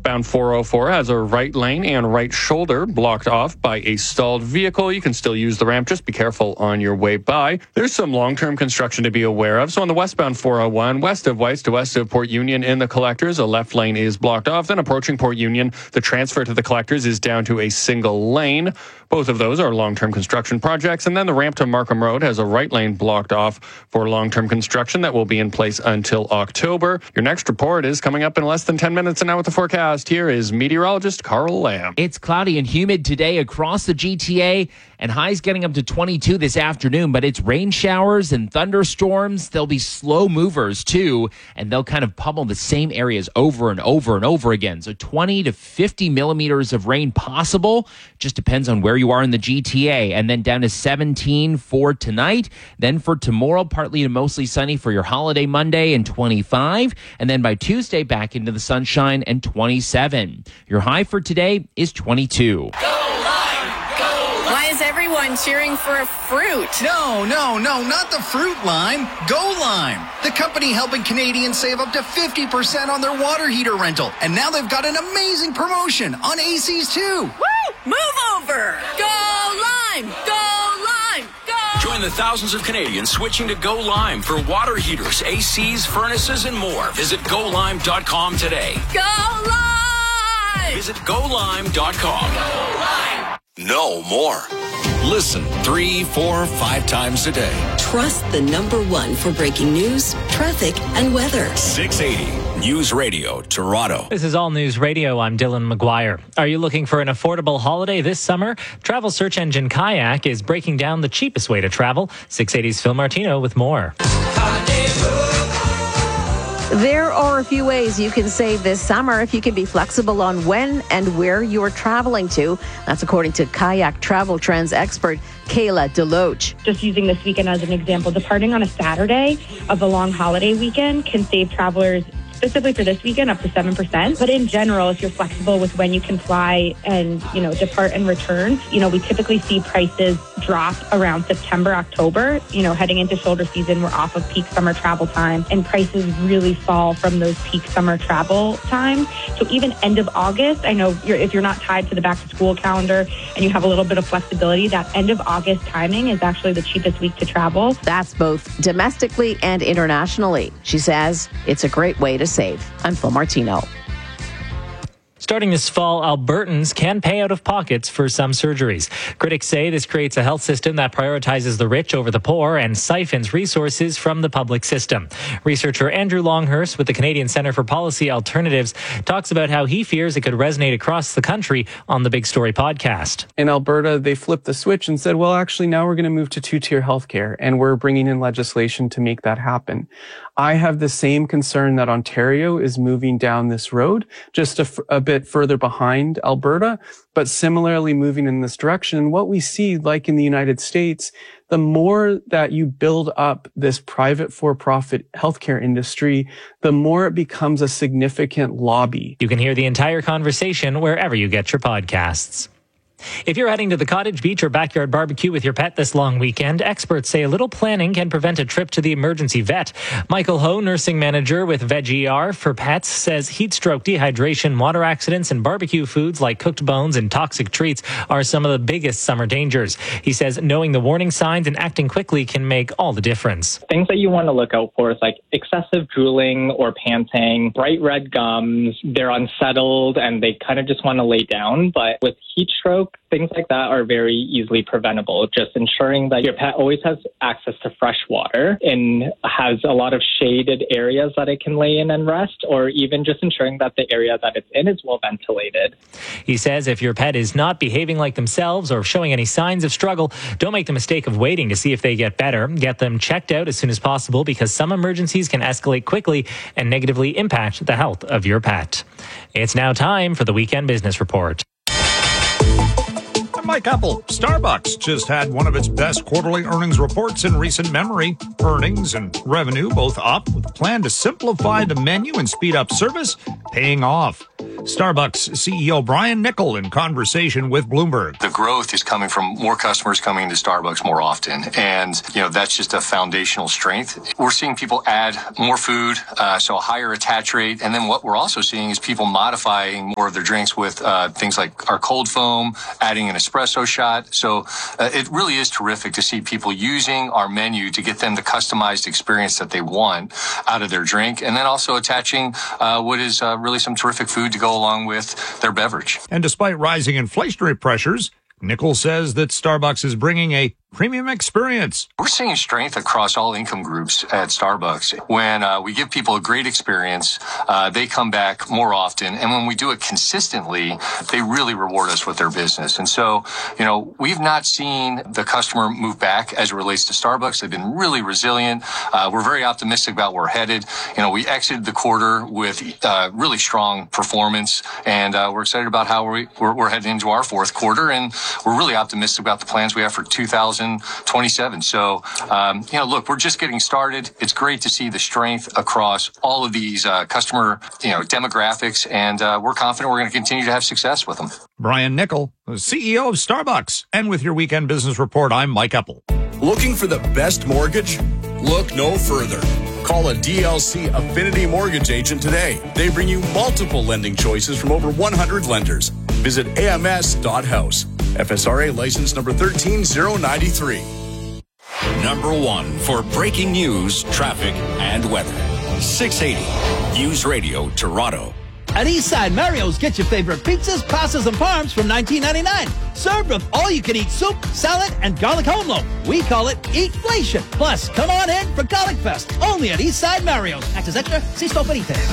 westbound 404 has a right lane and right shoulder blocked off by a stalled vehicle. You can still use the ramp. Just be careful on your way by. There's some long-term construction to be aware of. So on the westbound 401, west of Whites to west of Port Union in the collectors, a left lane is blocked off. Then approaching Port Union, the transfer to the collectors is down to a single lane. Both of those are long-term construction projects. And then the ramp to Markham Road has a right lane blocked off for long-term construction that will be in place until October. Your next report is coming up in less than 10 minutes. And now with the forecast, here is meteorologist Carl Lamb. It's cloudy and humid today across the GTA, and highs getting up to 22 this afternoon, but it's rain showers and thunderstorms. They'll be slow movers too, and they'll kind of pummel the same areas over and over and over again. So 20 to 50 millimeters of rain possible. Just depends on where you are in the GTA. And then down to 17 for tonight. Then for tomorrow, partly to mostly sunny for your holiday Monday, and 25. And then by Tuesday, back into the sunshine and 27. Your high for today is 22. Why is everyone cheering for a fruit? No, not the fruit lime. Go Lime, the company helping Canadians save up to 50% on their water heater rental. And now they've got an amazing promotion on ACs too. Woo! Move over! Go Lime! Go Lime! Go! Join the thousands of Canadians switching to Go Lime for water heaters, ACs, furnaces, and more. Visit GoLime.com today. Go Lime! Visit GoLime.com. Go Lime! No more. Listen 3, 4, 5 times a day. Trust the number one for breaking news, traffic, and weather. 680 News Radio, Toronto. This is All News Radio. I'm Dylan McGuire. Are you looking for an affordable holiday this summer? Travel search engine Kayak is breaking down the cheapest way to travel. 680's Phil Martino with more. There are a few ways you can save this summer if you can be flexible on when and where you're traveling to. That's according to Kayak travel trends expert Kayla Deloach. Just using this weekend as an example, departing on a Saturday of a long holiday weekend can save travelers, specifically for this weekend, up to 7%. But in general, if you're flexible with when you can fly and, depart and return, we typically see prices drop around September, October. Heading into shoulder season, we're off of peak summer travel time, and prices really fall from those peak summer travel times. So even end of August, I know if you're not tied to the back to school calendar and you have a little bit of flexibility, that end of August timing is actually the cheapest week to travel. That's both domestically and internationally. She says it's a great way to save. I'm Phil Martino. Starting this fall, Albertans can pay out of pockets for some surgeries. Critics say this creates a health system that prioritizes the rich over the poor and siphons resources from the public system. Researcher Andrew Longhurst with the Canadian Centre for Policy Alternatives talks about how he fears it could resonate across the country on the Big Story podcast. In Alberta, they flipped the switch and said, well, actually, now we're going to move to two-tier healthcare, and we're bringing in legislation to make that happen. I have the same concern that Ontario is moving down this road, just a bit further behind Alberta, but similarly moving in this direction. What we see, like in the United States, the more that you build up this private for-profit healthcare industry, the more it becomes a significant lobby. You can hear the entire conversation wherever you get your podcasts. If you're heading to the cottage, beach, or backyard barbecue with your pet this long weekend, experts say a little planning can prevent a trip to the emergency vet. Michael Ho, nursing manager with VegER for Pets, says heat stroke, dehydration, water accidents, and barbecue foods like cooked bones and toxic treats are some of the biggest summer dangers. He says knowing the warning signs and acting quickly can make all the difference. Things that you want to look out for is like excessive drooling or panting, bright red gums, they're unsettled, and they kind of just want to lay down. But with heat stroke, things like that are very easily preventable. Just ensuring that your pet always has access to fresh water and has a lot of shaded areas that it can lay in and rest, or even just ensuring that the area that it's in is well ventilated. He says if your pet is not behaving like themselves or showing any signs of struggle, don't make the mistake of waiting to see if they get better. Get them checked out as soon as possible, because some emergencies can escalate quickly and negatively impact the health of your pet. It's now time for the Weekend Business Report. Mike Apple. Starbucks just had one of its best quarterly earnings reports in recent memory. Earnings and revenue both up, with a plan to simplify the menu and speed up service paying off. Starbucks CEO Brian Niccol in conversation with Bloomberg. The growth is coming from more customers coming to Starbucks more often. And, that's just a foundational strength. We're seeing people add more food, so a higher attach rate. And then what we're also seeing is people modifying more of their drinks with things like our cold foam, adding an espresso shot. So it really is terrific to see people using our menu to get them the customized experience that they want out of their drink. And then also attaching what is really some terrific food to go along with their beverage. And despite rising inflationary pressures, Niccol says that Starbucks is bringing a premium experience. We're seeing strength across all income groups at Starbucks. When we give people a great experience, they come back more often. And when we do it consistently, they really reward us with their business. And so, we've not seen the customer move back as it relates to Starbucks. They've been really resilient. We're very optimistic about where we're headed. We exited the quarter with really strong performance, and we're excited about how we're heading into our fourth quarter. And we're really optimistic about the plans we have for 2027. So, look, we're just getting started. It's great to see the strength across all of these customer, demographics, and we're confident we're going to continue to have success with them. Brian Niccol, the CEO of Starbucks. And with your Weekend Business Report, I'm Mike Eppel. Looking for the best mortgage? Look no further. Call a DLC Affinity Mortgage agent today. They bring you multiple lending choices from over 100 lenders. Visit ams.house. FSRA license number 13093. Number 1 for breaking news, traffic, and weather. 680 News Radio Toronto. At Eastside Mario's, get your favorite pizzas, pastas, and parms from $19.99. Served with all-you-can-eat soup, salad, and garlic home loaf. We call it Eatflation. Plus, come on in for Garlic Fest. Only at Eastside Mario's. Access extra, see Stop and Eat there.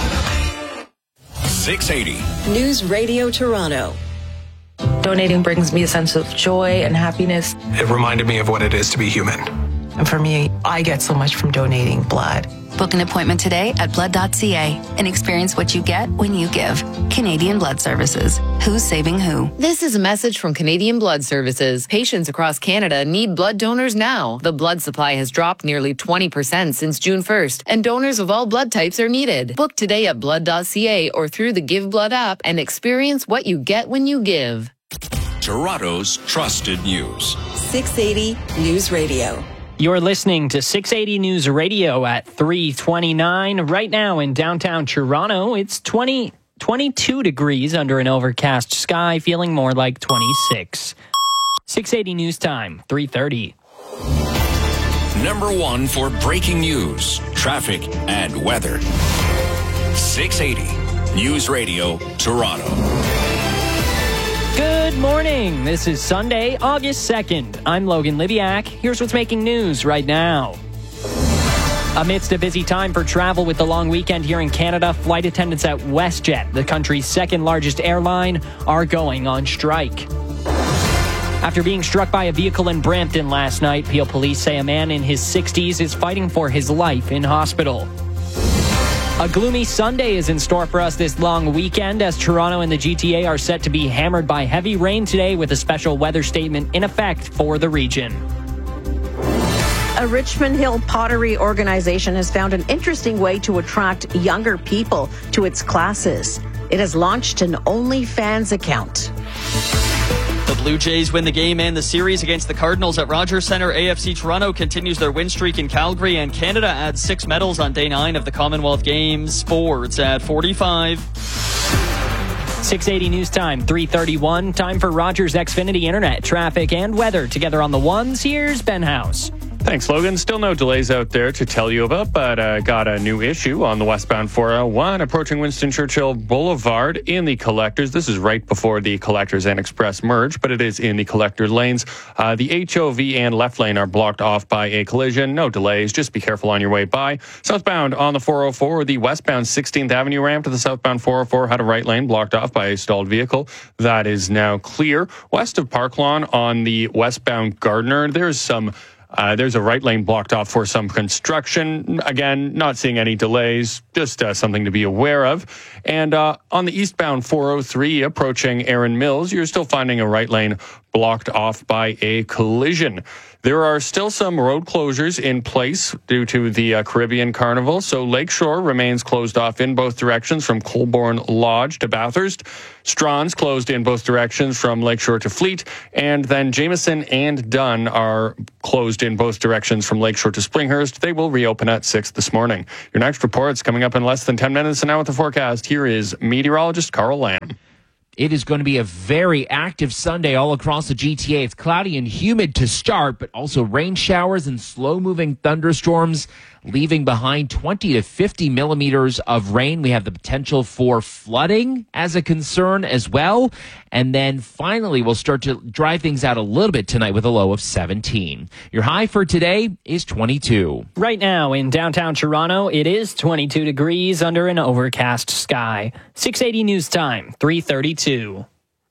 680 News Radio Toronto. Donating brings me a sense of joy and happiness. It reminded me of what it is to be human. And for me, I get so much from donating blood. Book an appointment today at blood.ca and experience what you get when you give. Canadian Blood Services. Who's saving who? This is a message from Canadian Blood Services. Patients across Canada need blood donors now. The blood supply has dropped nearly 20% since June 1st, and donors of all blood types are needed. Book today at blood.ca or through the Give Blood app and experience what you get when you give. Toronto's trusted news. 680 News Radio. You're listening to 680 News Radio at 3:29. Right now in downtown Toronto, it's 22 degrees under an overcast sky, feeling more like 26. 680 News Time, 3:30. Number 1 for breaking news, traffic, and weather. 680 News Radio Toronto. Good morning. This is Sunday, August 2nd. I'm Logan Libiak. Here's what's making news right now. Amidst a busy time for travel with the long weekend here in Canada, flight attendants at WestJet, the country's second largest airline, are going on strike. After being struck by a vehicle in Brampton last night, Peel police say a man in his 60s is fighting for his life in hospital. A gloomy Sunday is in store for us this long weekend as Toronto and the GTA are set to be hammered by heavy rain today with a special weather statement in effect for the region. A Richmond Hill pottery organization has found an interesting way to attract younger people to its classes. It has launched an OnlyFans account. The Blue Jays win the game and the series against the Cardinals at Rogers Centre. AFC Toronto continues their win streak in Calgary, and Canada adds 6 medals on day 9 of the Commonwealth Games. Sports at 45. 680 News Time, 3:31. Time for Rogers Xfinity Internet, traffic, and weather. Together on the ones, here's Ben House. Thanks, Logan. Still no delays out there to tell you about, but got a new issue on the westbound 401 approaching Winston Churchill Boulevard in the Collectors. This is right before the Collectors and Express merge, but it is in the Collector lanes. The HOV and left lane are blocked off by a collision. No delays. Just be careful on your way by. Southbound on the 404, the westbound 16th Avenue ramp to the southbound 404 had a right lane blocked off by a stalled vehicle. That is now clear. West of Park Lawn on the westbound Gardner, there's a right lane blocked off for some construction. Again, not seeing any delays, just something to be aware of. And on the eastbound 403 approaching Erin Mills, you're still finding a right lane blocked off by a collision. There are still some road closures in place due to the Caribbean Carnival, so Lakeshore remains closed off in both directions from Colborne Lodge to Bathurst. Strawn's closed in both directions from Lakeshore to Fleet, and then Jameson and Dunn are closed in both directions from Lakeshore to Springhurst. They will reopen at 6 this morning. Your next report's coming up in less than 10 minutes, and now with the forecast, here is meteorologist Carl Lamb. It is going to be a very active Sunday all across the GTA. It's cloudy and humid to start, but also rain showers and slow-moving thunderstorms, leaving behind 20 to 50 millimeters of rain. We have the potential for flooding as a concern as well. And then finally, we'll start to dry things out a little bit tonight with a low of 17. Your high for today is 22. Right now in downtown Toronto, it is 22 degrees under an overcast sky. 680 News Time, 3:32.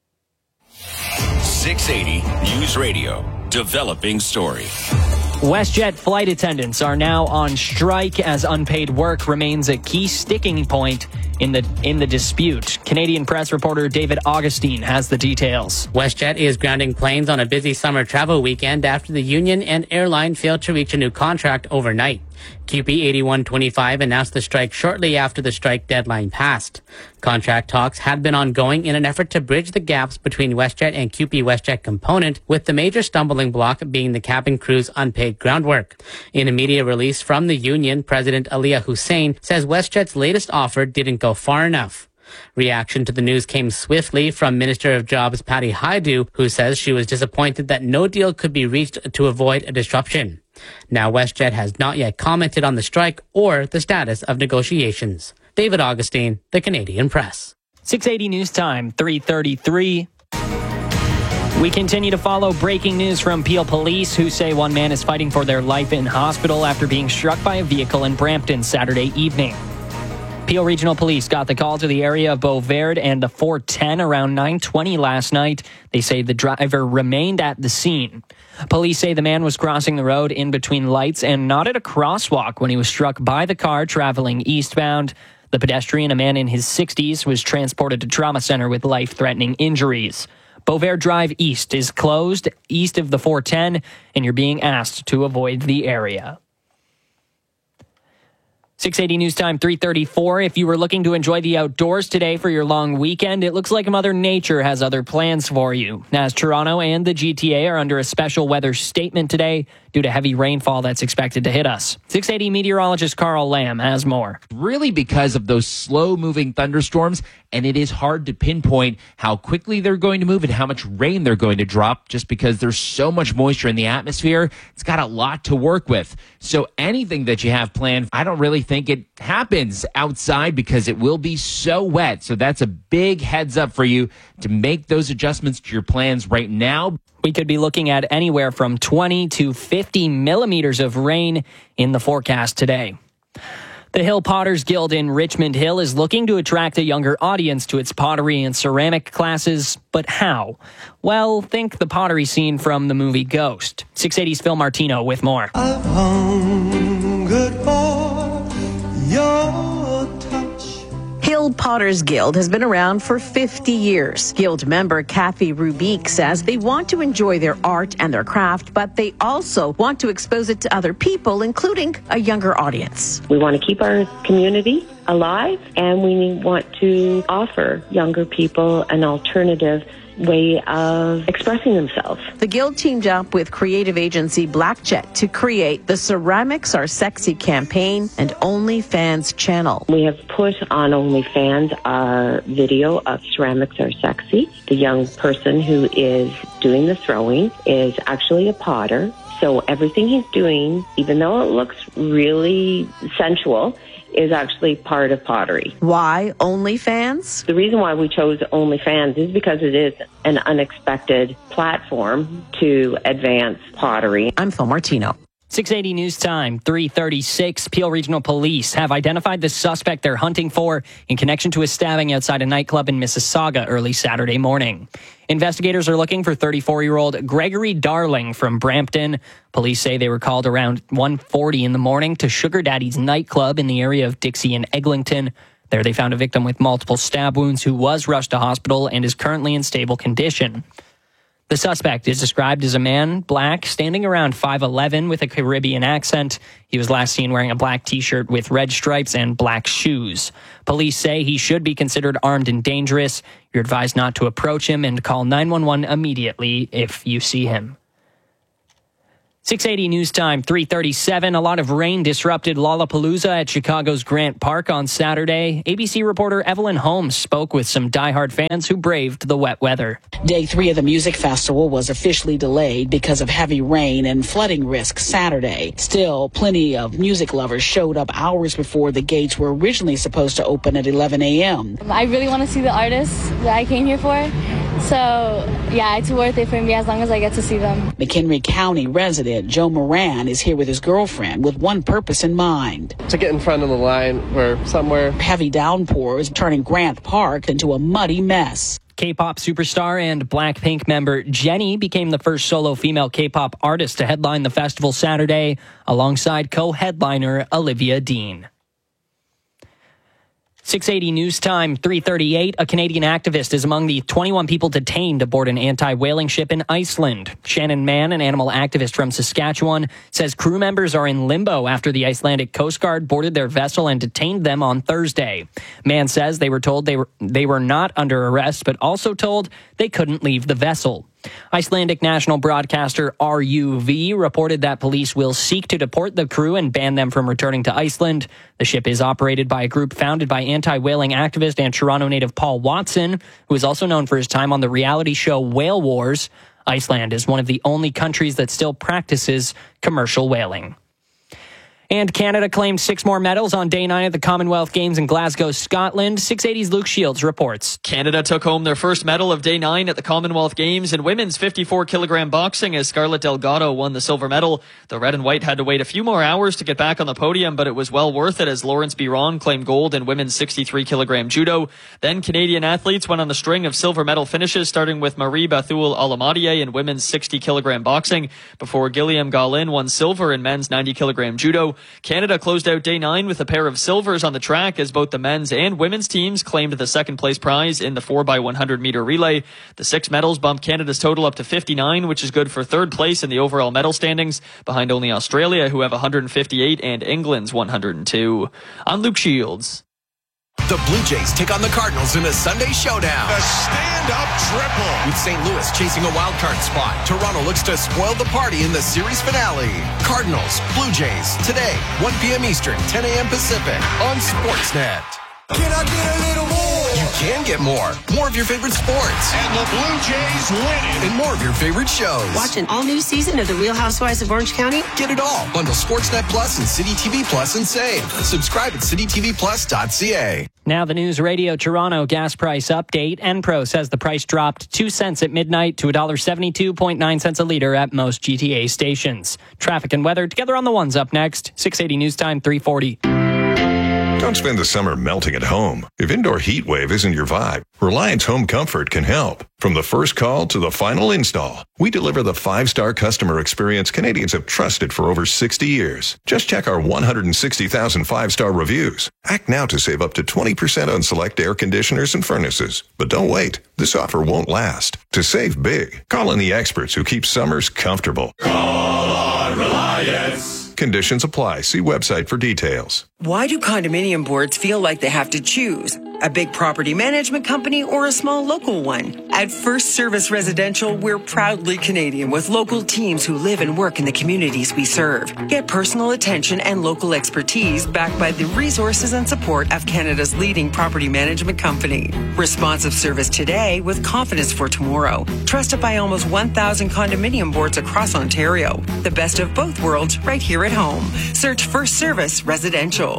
680 News Radio, developing story. WestJet flight attendants are now on strike as unpaid work remains a key sticking point in the dispute. Canadian Press reporter David Augustine has the details. WestJet is grounding planes on a busy summer travel weekend after the union and airline failed to reach a new contract overnight. QP 8125 announced the strike shortly after the strike deadline passed. Contract talks had been ongoing in an effort to bridge the gaps between WestJet and QP WestJet component, with the major stumbling block being the cabin crew's unpaid groundwork. In a media release from the union, President Aliyah Hussein says WestJet's latest offer didn't go far enough. Reaction to the news came swiftly from Minister of Jobs Patty Hajdu, who says she was disappointed that no deal could be reached to avoid a disruption. Now, WestJet has not yet commented on the strike or the status of negotiations. David Augustine, the Canadian Press. 680 News Time, 3:33. We continue to follow breaking news from Peel Police, who say one man is fighting for their life in hospital after being struck by a vehicle in Brampton Saturday evening. Peel Regional Police got the call to the area of Beauverde and the 410 around 9:20 last night. They say the driver remained at the scene. Police say the man was crossing the road in between lights and not at a crosswalk when he was struck by the car traveling eastbound. The pedestrian, a man in his 60s, was transported to trauma center with life-threatening injuries. Beauverde Drive East is closed east of the 410, and you're being asked to avoid the area. 680 News Time, 3:34. If you were looking to enjoy the outdoors today for your long weekend, it looks like Mother Nature has other plans for you. As Toronto and the GTA are under a special weather statement today due to heavy rainfall that's expected to hit us. 680 meteorologist Carl Lamb has more. Really because of those slow-moving thunderstorms, and it is hard to pinpoint how quickly they're going to move and how much rain they're going to drop just because there's so much moisture in the atmosphere. It's got a lot to work with. So anything that you have planned, I don't really think it happens outside because it will be so wet. So that's a big heads up for you to make those adjustments to your plans right now. We could be looking at anywhere from 20 to 50 millimeters of rain in the forecast today. The Hill Potters Guild in Richmond Hill is looking to attract a younger audience to its pottery and ceramic classes. But how? Well, think the pottery scene from the movie Ghost. 680's Phil Martino with more. I've hungered for your touch. Hill Potters Guild has been around for 50 years. Guild member Kathy Rubique says they want to enjoy their art and their craft, but they also want to expose it to other people, including a younger audience. We want to keep our community alive, and we want to offer younger people an alternative way of expressing themselves. The Guild teamed up with creative agency Blackjet to create the Ceramics Are Sexy campaign and OnlyFans channel. We have put on OnlyFans our video of Ceramics Are Sexy. The young person who is doing the throwing is actually a potter. So everything he's doing, even though it looks really sensual, is actually part of pottery. Why OnlyFans? The reason why we chose OnlyFans is because it is an unexpected platform to advance pottery. I'm Phil Martino. 680 News Time, 3:36. Peel Regional Police have identified the suspect they're hunting for in connection to a stabbing outside a nightclub in Mississauga early Saturday morning. Investigators are looking for 34-year-old Gregory Darling from Brampton. Police say they were called around 1:40 in the morning to Sugar Daddy's nightclub in the area of Dixie and Eglinton. There they found a victim with multiple stab wounds who was rushed to hospital and is currently in stable condition. The suspect is described as a man, black, standing around 5'11", with a Caribbean accent. He was last seen wearing a black T-shirt with red stripes and black shoes. Police say he should be considered armed and dangerous. You're advised not to approach him and call 911 immediately if you see him. 680 News Time, 3:37. A lot of rain disrupted Lollapalooza at Chicago's Grant Park on Saturday. ABC reporter Evelyn Holmes spoke with some diehard fans who braved the wet weather. Day 3 of the music festival was officially delayed because of heavy rain and flooding risk Saturday. Still, plenty of music lovers showed up hours before the gates were originally supposed to open at 11 a.m. I really want to see the artists that I came here for. So, yeah, it's worth it for me as long as I get to see them. McHenry County resident Joe Moran is here with his girlfriend with one purpose in mind. To get in front of the line or somewhere. Heavy downpours turning Grant Park into a muddy mess. K-pop superstar and Blackpink member Jennie became the first solo female K-pop artist to headline the festival Saturday, alongside co-headliner Olivia Dean. 680 News Time, 3:38. A Canadian activist is among the 21 people detained aboard an anti-whaling ship in Iceland. Shannon Mann, an animal activist from Saskatchewan, says crew members are in limbo after the Icelandic Coast Guard boarded their vessel and detained them on Thursday. Mann says they were told they were not under arrest, but also told they couldn't leave the vessel. Icelandic national broadcaster RUV reported that police will seek to deport the crew and ban them from returning to Iceland. The ship is operated by a group founded by anti-whaling activist and Toronto native Paul Watson, who is also known for his time on the reality show Whale Wars. Iceland is one of the only countries that still practices commercial whaling. And Canada claimed 6 more medals on day 9 at the Commonwealth Games in Glasgow, Scotland. 680's Luke Shields reports. Canada took home their first medal of day 9 at the Commonwealth Games in women's 54-kilogram boxing as Scarlett Delgado won the silver medal. The red and white had to wait a few more hours to get back on the podium, but it was well worth it as Lawrence Biron claimed gold in women's 63-kilogram judo. Then Canadian athletes went on a string of silver medal finishes, starting with Marie Bethul Alamadier in women's 60-kilogram boxing, before Gilliam Gaulin won silver in men's 90-kilogram judo. Canada closed out day 9 with a pair of silvers on the track as both the men's and women's teams claimed the second place prize in the 4x100 meter relay. The 6 medals bumped Canada's total up to 59, which is good for third place in the overall medal standings, behind only Australia, who have 158, and England's 102. I'm Luke Shields. The Blue Jays take on the Cardinals in a Sunday showdown. A stand-up triple. With St. Louis chasing a wild card spot, Toronto looks to spoil the party in the series finale. Cardinals, Blue Jays, today, 1 p.m. Eastern, 10 a.m. Pacific, on Sportsnet. Can I get a little more? You can get more. More of your favorite sports. And the Blue Jays win it. And more of your favorite shows. Watch an all-new season of The Real Housewives of Orange County? Get it all. Bundle Sportsnet Plus and City TV Plus and save. Subscribe at citytvplus.ca. Now the News Radio Toronto gas price update. Enpro says the price dropped 2 cents at midnight to $1.72.9 a liter at most GTA stations. Traffic and weather together on the ones up next. 680 News Time, 340. Don't spend the summer melting at home. If indoor heat wave isn't your vibe, Reliance Home Comfort can help. From the first call to the final install, we deliver the 5-star customer experience Canadians have trusted for over 60 years. Just check our 160,000 5-star reviews. Act now to save up to 20% on select air conditioners and furnaces. But don't wait. This offer won't last. To save big, call in the experts who keep summers comfortable. Call on Reliance. Conditions apply. See website for details. Why do condominium boards feel like they have to choose? A big property management company or a small local one? At First Service Residential, we're proudly Canadian with local teams who live and work in the communities we serve. Get personal attention and local expertise backed by the resources and support of Canada's leading property management company. Responsive service today with confidence for tomorrow. Trusted by almost 1,000 condominium boards across Ontario. The best of both worlds right here at home. Search First Service Residential.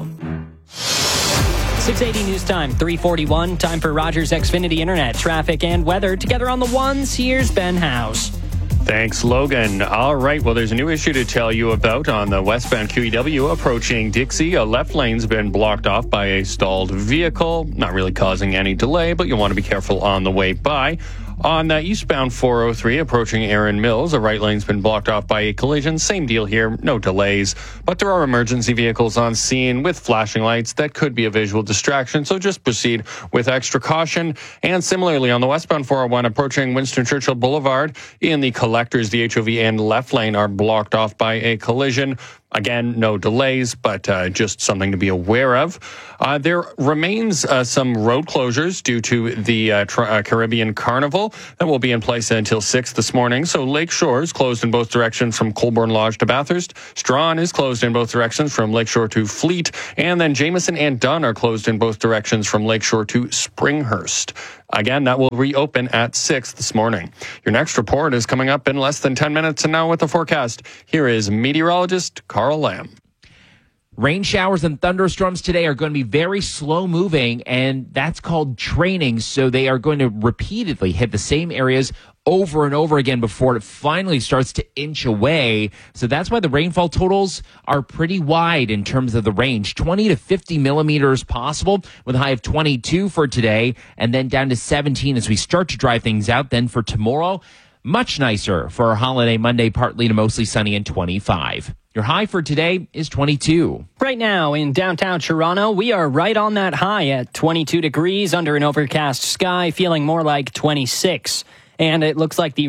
680 News Time, 341. Time for Rogers Xfinity Internet, traffic, and weather. Together on the ones, here's Ben House. Thanks, Logan. All right, well, there's a new issue to tell you about on the westbound QEW approaching Dixie. A left lane's been blocked off by a stalled vehicle, not really causing any delay, but you'll want to be careful on the way by. On the eastbound 403 approaching Erin Mills, the right lane's been blocked off by a collision. Same deal here, no delays. But there are emergency vehicles on scene with flashing lights that could be a visual distraction, so just proceed with extra caution. And similarly, on the westbound 401 approaching Winston Churchill Boulevard, in the collectors, the HOV and left lane are blocked off by a collision. Again, no delays, but just something to be aware of. There remains some road closures due to the Caribbean Carnival that will be in place until 6 this morning. So Lakeshore is closed in both directions from Colborne Lodge to Bathurst. Strawn is closed in both directions from Lakeshore to Fleet. And then Jameson and Dunn are closed in both directions from Lakeshore to Springhurst. Again, that will reopen at 6 this morning. Your next report is coming up in less than 10 minutes. And now with the forecast, here is meteorologist Carl Lamb. Rain showers and thunderstorms today are going to be very slow moving, and that's called training. So they are going to repeatedly hit the same areas over and over again before it finally starts to inch away. So that's why the rainfall totals are pretty wide in terms of the range. 20 to 50 millimeters possible, with a high of 22 for today, and then down to 17 as we start to dry things out. Then for tomorrow, much nicer for our holiday Monday, partly to mostly sunny and 25. Your high for today is 22. Right now in downtown Toronto, we are right on that high at 22 degrees under an overcast sky, feeling more like 26. And it looks like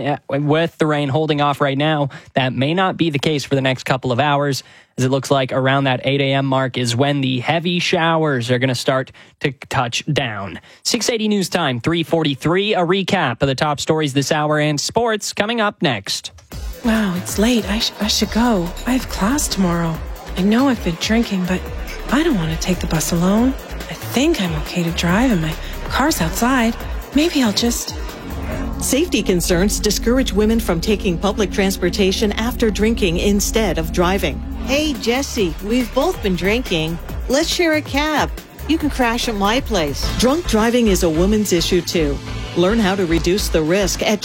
with the rain holding off right now, that may not be the case for the next couple of hours, as it looks like around that 8 a.m. mark is when the heavy showers are going to start to touch down. 680 News Time, 3:43, a recap of the top stories this hour and sports coming up next. Wow, it's late. I should go. I have class tomorrow. I know I've been drinking, but I don't want to take the bus alone. I think I'm okay to drive and my car's outside. Maybe I'll just... Safety concerns discourage women from taking public transportation after drinking instead of driving. Hey, Jesse, we've both been drinking. Let's share a cab. You can crash at my place. Drunk driving is a woman's issue, too. Learn how to reduce the risk at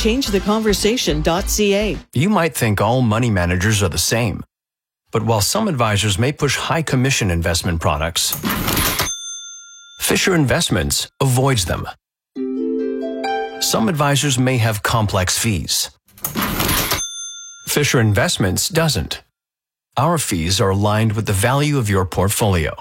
changetheconversation.ca. You might think all money managers are the same. But while some advisors may push high commission investment products, Fisher Investments avoids them. Some advisors may have complex fees. Fisher Investments doesn't. Our fees are aligned with the value of your portfolio.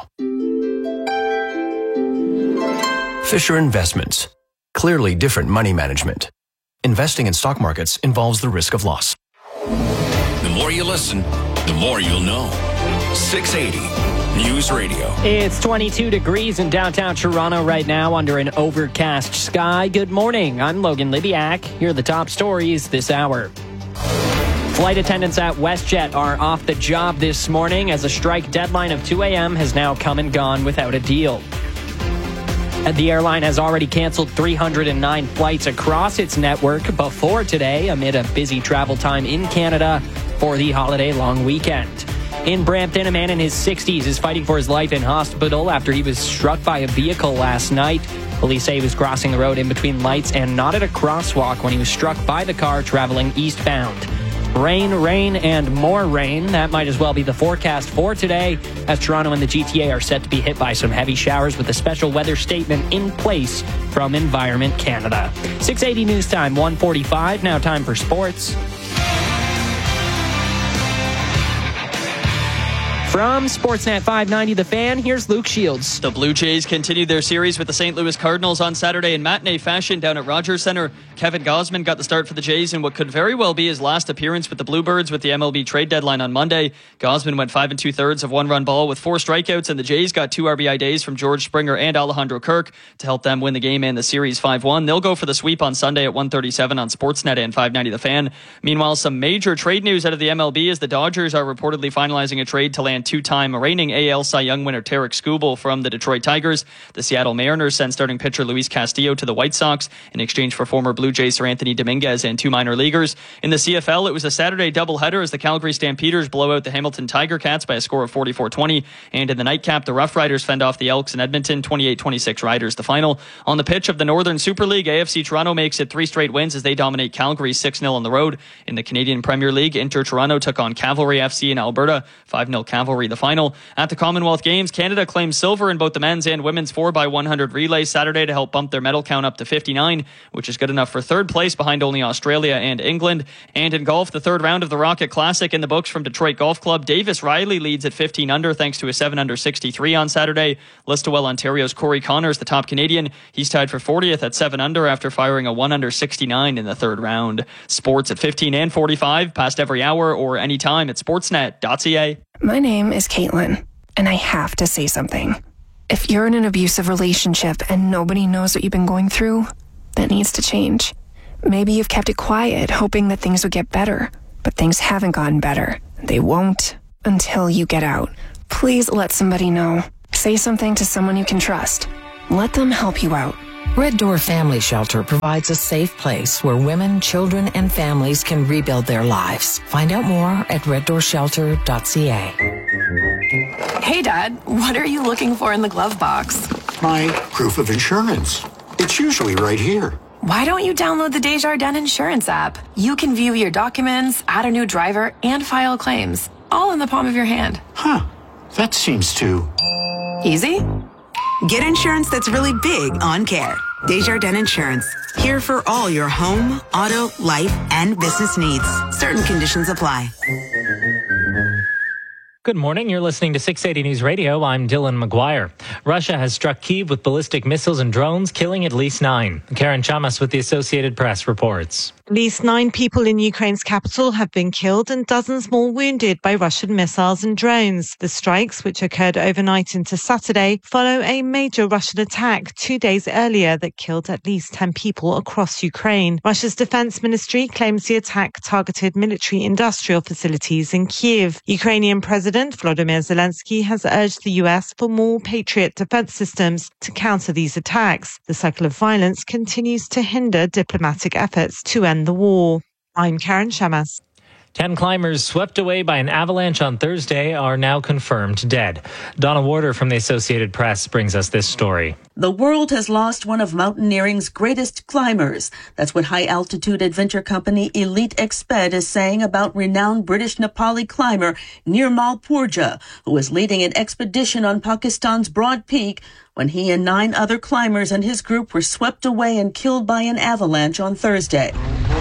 Fisher Investments. Clearly different money management. Investing in stock markets involves the risk of loss. The more you listen, the more you'll know. 680 News Radio. It's 22 degrees in downtown Toronto right now under an overcast sky. Good morning. I'm Logan Libiak. Here are the top stories this hour. Flight attendants at WestJet are off the job this morning as a strike deadline of 2 a.m. has now come and gone without a deal. The airline has already canceled 309 flights across its network before today amid a busy travel time in Canada for the holiday long weekend. In Brampton, a man in his 60s is fighting for his life in hospital after he was struck by a vehicle last night. Police say he was crossing the road in between lights and not at a crosswalk when he was struck by the car traveling eastbound. Rain, rain, and more rain. That might as well be the forecast for today, as Toronto and the GTA are set to be hit by some heavy showers with a special weather statement in place from Environment Canada. 680 News Time, 1:45. Now time for sports. From Sportsnet 590 The Fan, here's Luke Shields. The Blue Jays continued their series with the St. Louis Cardinals on Saturday in matinee fashion down at Rogers Centre. Kevin Gausman got the start for the Jays in what could very well be his last appearance with the Bluebirds with the MLB trade deadline on Monday. Gausman went 5 2/3 of one-run ball with 4 strikeouts, and the Jays got 2 RBI days from George Springer and Alejandro Kirk to help them win the game and the series 5-1. They'll go for the sweep on Sunday at 1:37 on Sportsnet and 590 The Fan. Meanwhile, some major trade news out of the MLB as the Dodgers are reportedly finalizing a trade to land two-time reigning AL Cy Young winner Tarek Skubal from the Detroit Tigers. The Seattle Mariners sent starting pitcher Luis Castillo to the White Sox in exchange for former Blue Jays Sir Anthony Dominguez and 2 minor leaguers. In the CFL, it was a Saturday doubleheader as the Calgary Stampeders blow out the Hamilton Tiger Cats by a score of 44-20. And in the nightcap, the Rough Riders fend off the Elks in Edmonton, 28-26 Riders the final. On the pitch of the Northern Super League, AFC Toronto makes it 3 straight wins as they dominate Calgary 6-0 on the road. In the Canadian Premier League, Inter Toronto took on Cavalry FC in Alberta. 5-0 Cavalry Cavalry the final. At the Commonwealth Games, Canada claimed silver in both the men's and women's 4x100 relays Saturday to help bump their medal count up to 59, which is good enough for third place behind only Australia and England. And in golf, the third round of the Rocket Classic in the books from Detroit Golf Club. Davis Riley leads at 15 under thanks to a 7 under 63 on Saturday. Listowel, Ontario's Corey Connors, the top Canadian. He's tied for 40th at 7 under after firing a 1 under 69 in the third round. Sports at 15 and 45, past every hour or anytime at sportsnet.ca. My name is Caitlin, and I have to say something. If you're in an abusive relationship and nobody knows what you've been going through, that needs to change. Maybe you've kept it quiet, hoping that things would get better, but things haven't gotten better. They won't until you get out. Please let somebody know. Say something to someone you can trust. Let them help you out. Red Door Family Shelter provides a safe place where women, children, and families can rebuild their lives. Find out more at reddoorshelter.ca. Hey, Dad, what are you looking for in the glove box? My proof of insurance. It's usually right here. Why don't you download the Desjardins Insurance app? You can view your documents, add a new driver, and file claims, all in the palm of your hand. Huh. That seems too... easy? Get insurance that's really big on care. Desjardins Insurance. Here for all your home, auto, life, and business needs. Certain conditions apply. Good morning. You're listening to 680 News Radio. I'm Dylan McGuire. Russia has struck Kyiv with ballistic missiles and drones, killing at least 9. Karen Chamas with the Associated Press reports. At least 9 people in Ukraine's capital have been killed and dozens more wounded by Russian missiles and drones. The strikes, which occurred overnight into Saturday, follow a major Russian attack 2 days earlier that killed at least 10 people across Ukraine. Russia's defense ministry claims the attack targeted military industrial facilities in Kyiv. Ukrainian President Volodymyr Zelensky has urged the US for more Patriot defense systems to counter these attacks. The cycle of violence continues to hinder diplomatic efforts to end the war. I'm Karen Chamas. 10 climbers swept away by an avalanche on Thursday are now confirmed dead. Donna Warder from the Associated Press brings us this story. The world has lost one of mountaineering's greatest climbers. That's what high-altitude adventure company Elite Exped is saying about renowned British Nepali climber Nirmal Purja, who was leading an expedition on Pakistan's Broad Peak when he and 9 other climbers and his group were swept away and killed by an avalanche on Thursday.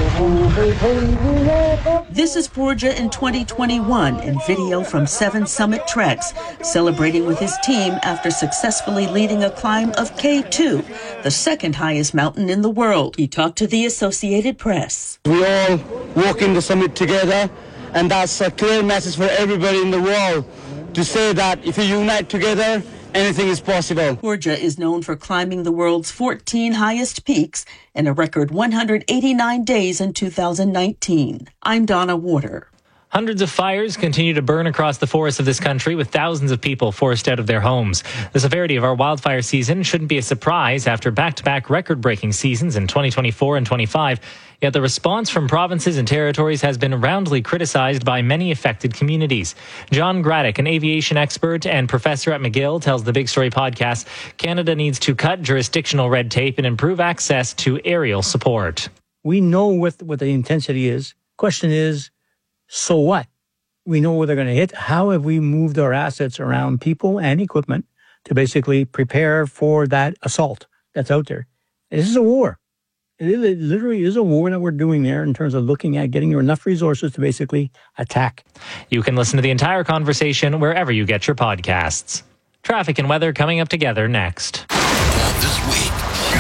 This is Purja in 2021 in video from 7 Summit Treks, celebrating with his team after successfully leading a climb of K2, the second highest mountain in the world. He talked to the Associated Press. We all walk in the summit together, and that's a clear message for everybody in the world to say that if you unite together, anything is possible. Purja is known for climbing the world's 14 highest peaks in a record 189 days in 2019. I'm Donna Warder. Hundreds of fires continue to burn across the forests of this country, with thousands of people forced out of their homes. The severity of our wildfire season shouldn't be a surprise after back-to-back record-breaking seasons in 2024 and 25. Yet the response from provinces and territories has been roundly criticized by many affected communities. John Graddick, an aviation expert and professor at McGill, tells the Big Story podcast Canada needs to cut jurisdictional red tape and improve access to aerial support. We know what the intensity is. Question is, so what? We know where they're going to hit. How have we moved our assets around people and equipment to basically prepare for that assault that's out there? This is a war. It literally is a war that we're doing there in terms of looking at getting enough resources to basically attack. You can listen to the entire conversation wherever you get your podcasts. Traffic and weather coming up together next. This week,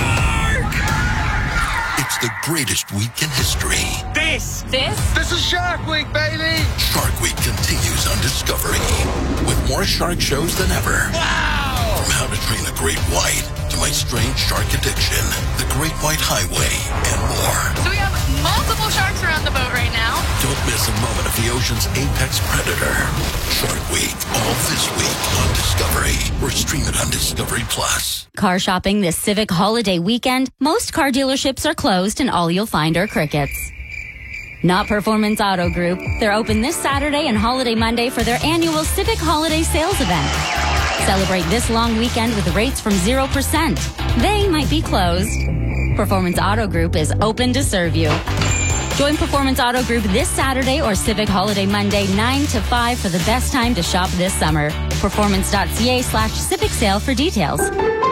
it's the greatest week in history. This is Shark Week, baby! Shark Week continues on Discovery with more shark shows than ever. Wow! From How to Train a Great White to My Strange Shark Addiction, The Great White Highway, and more. So we have multiple sharks around the boat right now. Don't miss a moment of the ocean's apex predator. Shark Week, all this week on Discovery, or stream it on Discovery Plus. Car shopping this Civic holiday weekend, most car dealerships are closed and all you'll find are crickets. Not Performance Auto Group. They're open this Saturday and Holiday Monday for their annual Civic Holiday Sales event. Celebrate this long weekend with rates from 0%. They might be closed. Performance Auto Group is open to serve you. Join Performance Auto Group this Saturday or Civic Holiday Monday 9 to 5 for the best time to shop this summer. Performance.ca/Civic Sale for details.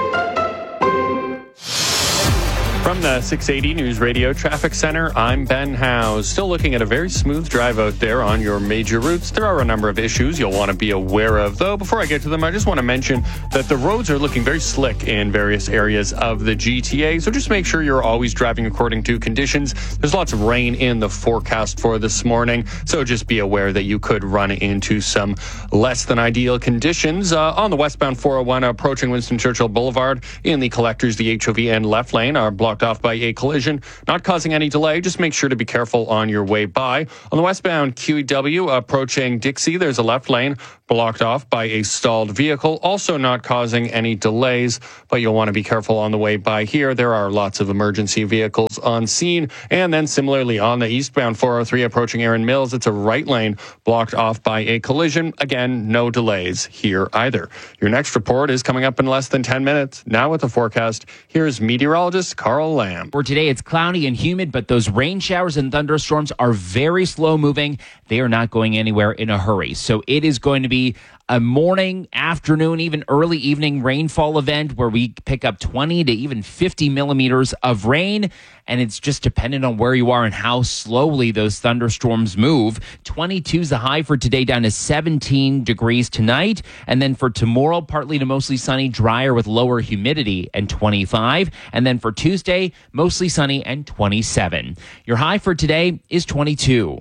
From the 680 News Radio Traffic Center, I'm Ben Howes. Still looking at a very smooth drive out there on your major routes. There are a number of issues you'll want to be aware of, though. Before I get to them, I just want to mention that the roads are looking very slick in various areas of the GTA, so just make sure you're always driving according to conditions. There's lots of rain in the forecast for this morning, so just be aware that you could run into some less than ideal conditions. On the westbound 401 approaching Winston Churchill Boulevard, in the collectors, the HOV and left lane are blocked off by a collision, not causing any delay. Just make sure to be careful on your way by. On the westbound QEW approaching Dixie, there's a left lane blocked off by a stalled vehicle, also not causing any delays, but you'll want to be careful on the way by here. There are lots of emergency vehicles on scene. And then similarly on the eastbound 403 approaching Erin Mills, it's a right lane blocked off by a collision. Again, no delays here either. Your next report is coming up in less than 10 minutes. Now with the forecast, here's meteorologist Carl Lamb. For today, it's cloudy and humid, but those rain showers and thunderstorms are very slow moving. They are not going anywhere in a hurry. So it is going to be a morning, afternoon, even early evening rainfall event where we pick up 20 to even 50 millimeters of rain. And it's just dependent on where you are and how slowly those thunderstorms move. 22 is the high for today, down to 17 degrees tonight. And then for tomorrow, partly to mostly sunny, drier with lower humidity and 25. And then for Tuesday, mostly sunny and 27. Your high for today is 22.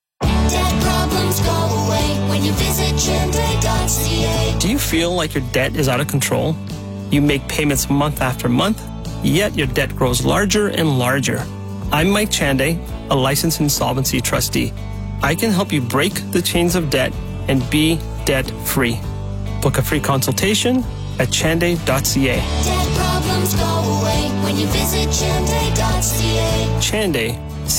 Debt problems go away when you visit Chande.ca. Do you feel like your debt is out of control? You make payments month after month, yet your debt grows larger and larger. I'm Mike Chande, a licensed insolvency trustee. I can help you break the chains of debt and be debt-free. Book a free consultation at Chande.ca. Debt problems go away when you visit Chande.ca. Chande,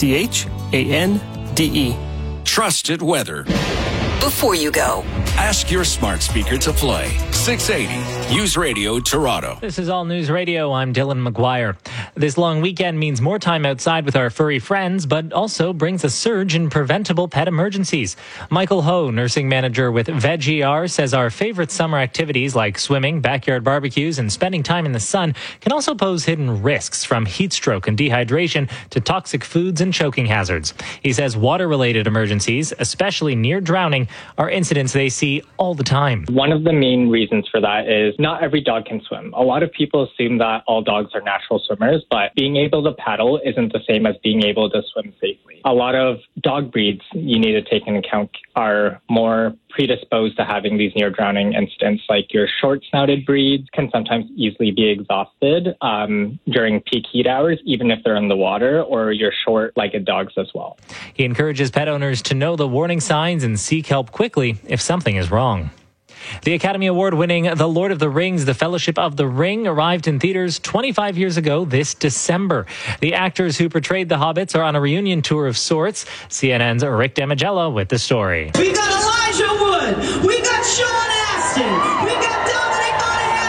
C-H-A-N-D-E. Trusted weather. Before you go, ask your smart speaker to play 680 News Radio Toronto. This is All News Radio. I'm Dylan McGuire. This long weekend means more time outside with our furry friends, but also brings a surge in preventable pet emergencies. Michael Ho, nursing manager with VegER, says our favorite summer activities like swimming, backyard barbecues, and spending time in the sun can also pose hidden risks, from heat stroke and dehydration to toxic foods and choking hazards. He says water-related emergencies, especially near drowning, are incidents they see all the time. One of the main reasons for that is not every dog can swim. A lot of people assume that all dogs are natural swimmers, but being able to paddle isn't the same as being able to swim safely. A lot of dog breeds you need to take into account are more predisposed to having these near drowning incidents, like your short-snouted breeds can sometimes easily be exhausted during peak heat hours, even if they're in the water, or your short-legged dogs as well. He encourages pet owners to know the warning signs and seek help quickly if something is wrong. The Academy Award-winning The Lord of the Rings, The Fellowship of the Ring, arrived in theaters 25 years ago this December. The actors who portrayed the hobbits are on a reunion tour of sorts. CNN's Rick Damigella with the story. We got Elijah Wood. We got Sean Astin. We got Dominic Monaghan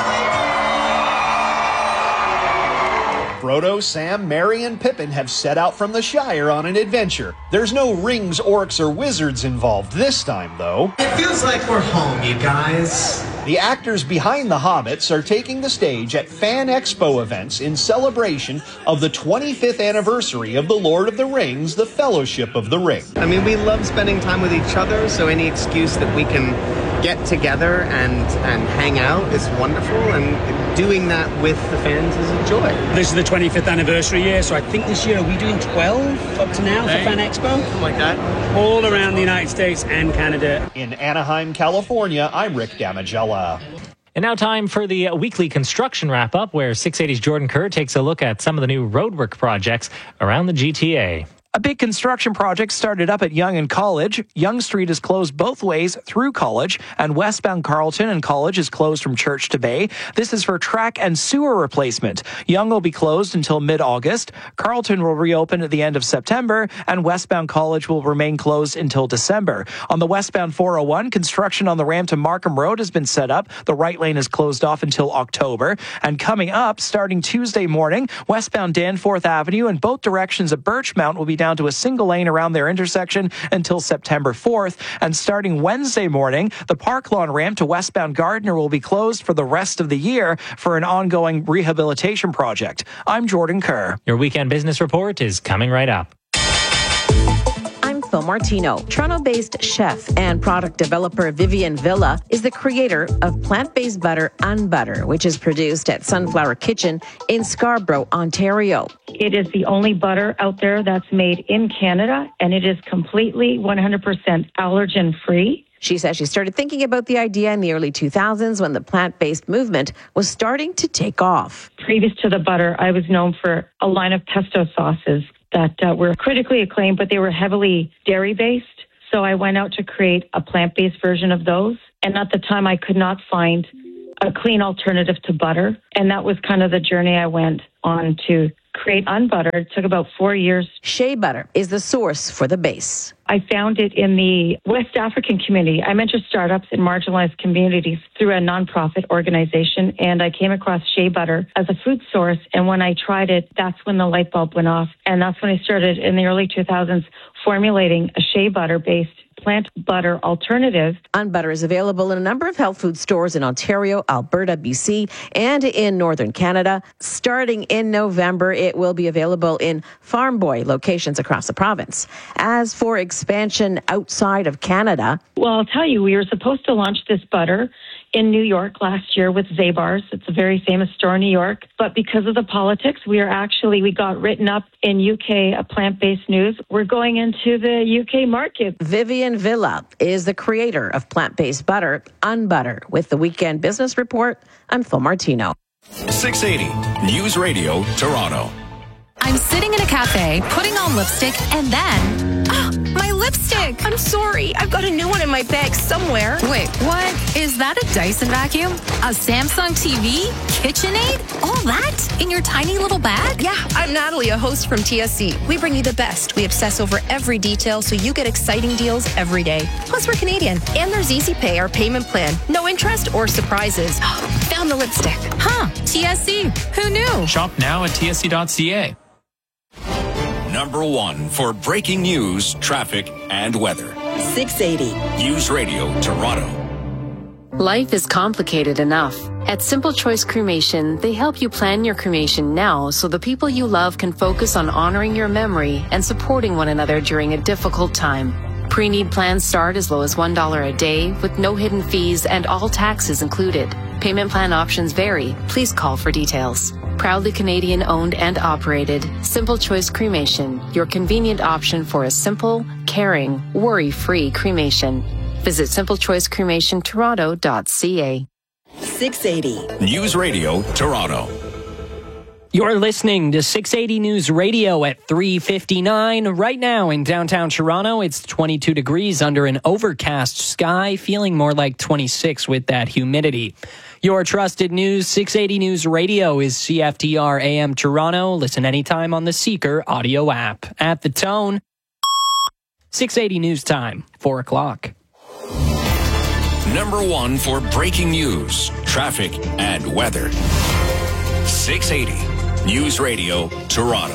and Billy. Frodo, Sam, Merry, and Pippin have set out from the Shire on an adventure. There's no rings, orcs, or wizards involved this time, though. It feels like we're home, you guys. The actors behind the Hobbits are taking the stage at Fan Expo events in celebration of the 25th anniversary of The Lord of the Rings, The Fellowship of the Ring. I mean, we love spending time with each other, so any excuse that we can get together and hang out is wonderful, and doing that with the fans is a joy. This is the 25th anniversary year, so I think this year, are we doing 12 up to now for Fan Expo? Something like that. All around the United States and Canada. In Anaheim, California, I'm Rick Damigella. And now time for the weekly construction wrap-up, where 680's Jordan Kerr takes a look at some of the new roadwork projects around the GTA. A big construction project started up at Yonge and College. Yonge Street is closed both ways through College, and westbound Carleton and College is closed from Church to Bay. This is for track and sewer replacement. Yonge will be closed until mid-August. Carleton will reopen at the end of September, and westbound College will remain closed until December. On the westbound 401, construction on the ramp to Markham Road has been set up. The right lane is closed off until October. And coming up, starting Tuesday morning, westbound Danforth Avenue and both directions of Birchmount will be down to a single lane around their intersection until September 4th. And starting Wednesday morning, the Park Lawn ramp to westbound Gardner will be closed for the rest of the year for an ongoing rehabilitation project. I'm Jordan Kerr. Your weekend business report is coming right up. I'm Phil Martino. Toronto-based chef and product developer Vivian Villa is the creator of plant-based butter Unbutter, which is produced at Sunflower Kitchen in Scarborough, Ontario. It is the only butter out there that's made in Canada, and it is completely 100% allergen-free. She says she started thinking about the idea in the early 2000s when the plant-based movement was starting to take off. Previous to the butter, I was known for a line of pesto sauces that were critically acclaimed, but they were heavily dairy-based. So I went out to create a plant-based version of those. And at the time, I could not find a clean alternative to butter. And that was kind of the journey I went on to create Unbutter. It took about 4 years. Shea butter is the source for the base. I found it in the West African community. I mentor startups in marginalized communities through a nonprofit organization, and I came across shea butter as a food source. And when I tried it, that's when the light bulb went off. And that's when I started in the early 2000s formulating a shea butter-based plant butter alternative. Unbutter is available in a number of health food stores in Ontario, Alberta, BC, and in Northern Canada. Starting in November, it will be available in Farm Boy locations across the province. As for expansion outside of Canada, well, I'll tell you, we were supposed to launch this butter in New York last year with Zabar's. It's a very famous store in New York. But because of the politics, we got written up in UK plant-based news. We're going into the UK market. Vivian Villa is the creator of plant-based butter, Unbutter. With the Weekend Business Report, I'm Phil Martino. 680 News Radio, Toronto. I'm sitting in a cafe, putting on lipstick, and then... my lipstick! I'm sorry. I've got a new one in my bag somewhere. Wait, what? Is that a Dyson vacuum? A Samsung TV? KitchenAid? All that? In your tiny little bag? Yeah, I'm Natalie, a host from TSC. We bring you the best. We obsess over every detail so you get exciting deals every day. Plus, we're Canadian. And there's Easy Pay, our payment plan. No interest or surprises. Found the lipstick. Huh, TSC. Who knew? Shop now at tsc.ca. Number one for breaking news, traffic, and weather. 680 News Radio, Toronto. Life is complicated enough. At Simple Choice Cremation, they help you plan your cremation now so the people you love can focus on honoring your memory and supporting one another during a difficult time. Pre-need plans start as low as $1 a day with no hidden fees and all taxes included. Payment plan options vary. Please call for details. Proudly Canadian owned and operated, Simple Choice Cremation, your convenient option for a simple, caring, worry-free cremation. Visit simplechoicecremationtoronto.ca. 680 News Radio, Toronto. You're listening to 680 News Radio at 3:59. Right now in downtown Toronto, it's 22 degrees under an overcast sky, feeling more like 26 with that humidity. Your trusted news, 680 News Radio is CFTR AM Toronto. Listen anytime on the Seeker audio app. At the tone, 680 News Time, 4 o'clock. Number one for breaking news, traffic, and weather. 680 News Radio, Toronto.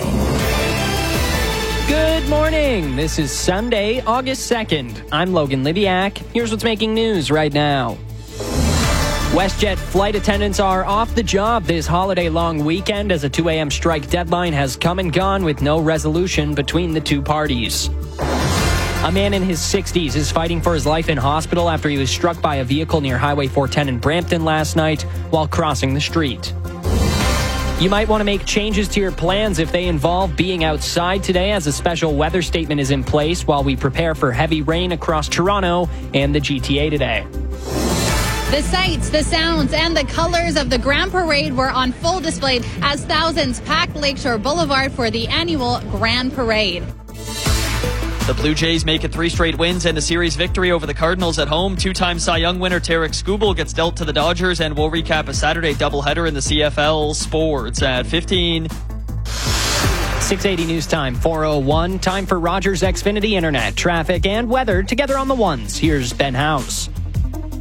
Good morning. This is Sunday, August 2nd. I'm Logan Liviak. Here's what's making news right now. WestJet flight attendants are off the job this holiday-long weekend as a 2 a.m. strike deadline has come and gone with no resolution between the two parties. A man in his 60s is fighting for his life in hospital after he was struck by a vehicle near Highway 410 in Brampton last night while crossing the street. You might want to make changes to your plans if they involve being outside today, as a special weather statement is in place while we prepare for heavy rain across Toronto and the GTA today. The sights, the sounds, and the colors of the Grand Parade were on full display as thousands packed Lakeshore Boulevard for the annual Grand Parade. The Blue Jays make it 3 straight wins and a series victory over the Cardinals at home. 2-time Cy Young winner Tarek Skubal gets dealt to the Dodgers, and we'll recap a Saturday doubleheader in the CFL. Sports at 15. 680 News Time, 4:01. Time for Rogers Xfinity Internet, traffic, and weather together on the ones. Here's Ben House.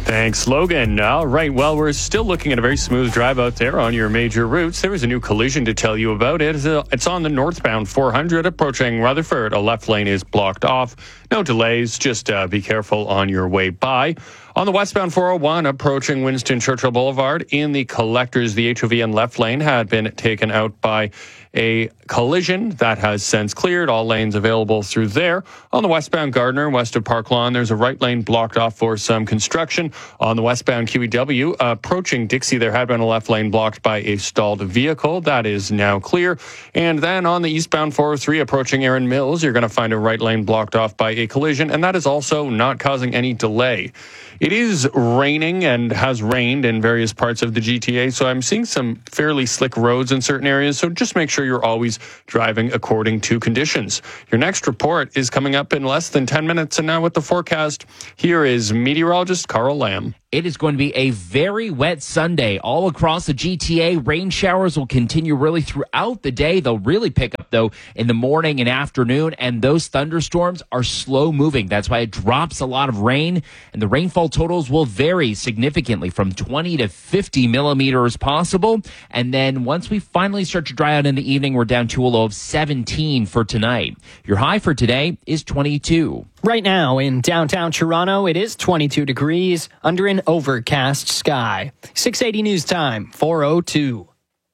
Thanks, Logan. All right. Well, we're still looking at a very smooth drive out there on your major routes. There was a new collision to tell you about. It's on the northbound 400 approaching Rutherford. A left lane is blocked off. No delays. Just be careful on your way by. On the westbound 401 approaching Winston Churchill Boulevard in the collectors, the HOV left lane had been taken out by a collision that has since cleared. All lanes available through there. On the westbound Gardner, west of Park Lawn, there's a right lane blocked off for some construction. On the westbound QEW, approaching Dixie, there had been a left lane blocked by a stalled vehicle. That is now clear. And then on the eastbound 403, approaching Erin Mills, you're going to find a right lane blocked off by a collision, and that is also not causing any delay. It is raining and has rained in various parts of the GTA, so I'm seeing some fairly slick roads in certain areas, so just make sure you're always driving according to conditions. Your next report is coming up in less than 10 minutes, and now with the forecast, here is meteorologist Carl Lamb. It is going to be a very wet Sunday all across the GTA. Rain showers will continue really throughout the day. They'll really pick up, though, in the morning and afternoon, and those thunderstorms are slow moving. That's why it drops a lot of rain, and the rainfall totals will vary significantly from 20 to 50 millimeters possible. And then once we finally start to dry out in the evening, we're down to a low of 17 for tonight. Your high for today is 22. Right now in downtown Toronto, it is 22 degrees under an overcast sky. 680 News Time, 4:02.